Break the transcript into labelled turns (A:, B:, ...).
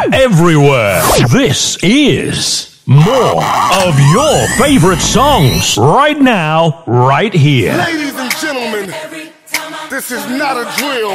A: everywhere. This is more of your favorite songs right now, right here.
B: Ladies and gentlemen, this is not a drill.